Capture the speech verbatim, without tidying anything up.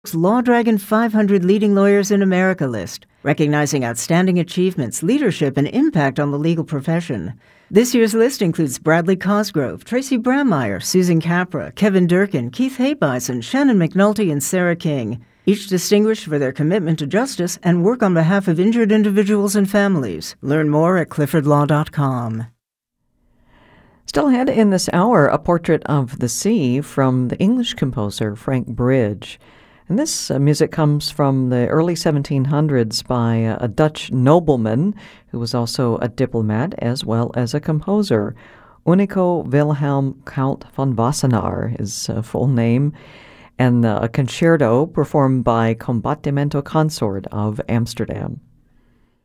Law Dragon five hundred Leading Lawyers in America list, recognizing outstanding achievements, leadership, and impact on the legal profession. This year's list includes Bradley Cosgrove, Tracy Brammeyer, Susan Capra, Kevin Durkin, Keith Haybison, Shannon McNulty, and Sarah King, each distinguished for their commitment to justice and work on behalf of injured individuals and families. Learn more at clifford law dot com. Still ahead in this hour, a portrait of the sea from the English composer Frank Bridge. And this uh, music comes from the early seventeen hundreds by uh, a Dutch nobleman who was also a diplomat as well as a composer. Unico Wilhelm Count van Wassenaar, his uh, full name, and uh, a concerto performed by Combattimento Consort of Amsterdam.